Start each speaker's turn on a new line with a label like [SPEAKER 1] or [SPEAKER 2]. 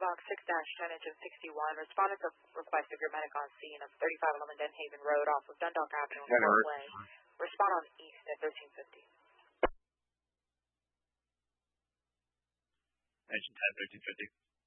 [SPEAKER 1] Box 6-10 engine 61. Responded to request of your medic on scene of 3511 Denhaven Road off of Dundalk Avenue and Fort Way. Respond on east at 1350.
[SPEAKER 2] Engine 10, 1350.